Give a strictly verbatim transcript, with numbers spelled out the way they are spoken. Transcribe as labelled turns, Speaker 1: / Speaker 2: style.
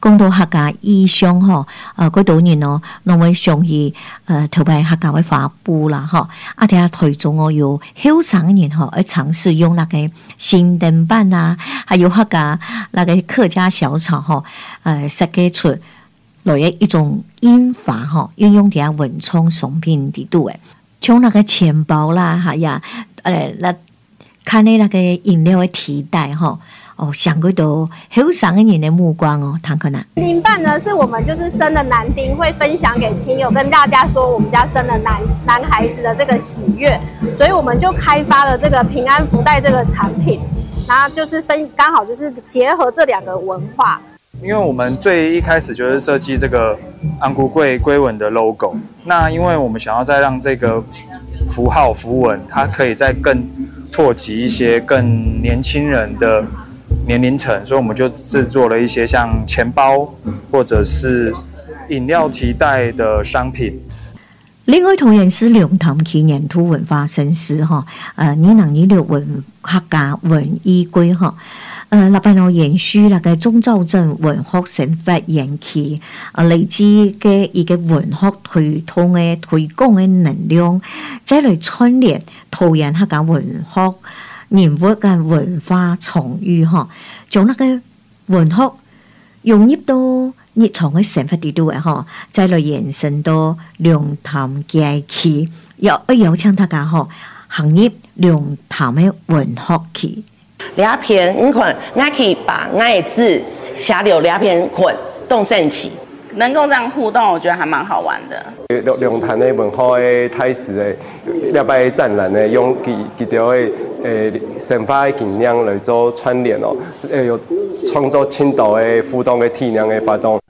Speaker 1: 讲到客家意象吼，呃，嗰度人哦，拢会想起呃，头摆客家嘅发布啦，吼，啊，睇下台中哦，有后生人吼，而尝试用那个新灯板啊，还有客家那个客家小炒吼，呃，设计出来嘅一种音法吼，运用啲啊文创商品伫度诶，像那个钱包啦，还呀，呃，那看你那个饮料的提袋吼。哦，想过到后生人的目光哦，唐可南。
Speaker 2: 零半呢，是我们就是生了男丁，会分享给亲友，跟大家说我们家生了男男孩子的这个喜悦，所以我们就开发了这个平安福袋这个产品，然后就是分刚好就是结合这两个文化。
Speaker 3: 因为我们最一开始就是设计这个安菇桂龟纹的 logo， 那因为我们想要再让这个符号符文，它可以再更拓及一些更年轻人的年龄层，所以我们就制作了一些像钱包或者是饮料提袋的商品。
Speaker 1: 另外，同样是龙潭区年土文化盛事哈，呃，二零二六文客家文艺季哈，呃，立辦我延續那個中州鎮文學成發延期，呃，嚟自嘅一個文學推動嘅推廣嘅能量，再嚟串聯桃園客家文學。人物嘅文化重遇嗬，將那個文學融入到日常嘅生活地度嘅嗬，再來延伸到龍潭街區，又邀請大家嗬行入龍潭嘅文學區。
Speaker 4: 兩篇五捆，我可以把我的字寫到兩篇捆動身起。
Speaker 5: 能够这样互动，我觉得还蛮好玩的。
Speaker 6: 龙龙潭的文化的态势的，了摆展览呢，用几几条的诶神话的景象来做串联哦，诶有创造深度的互动的体量的活动。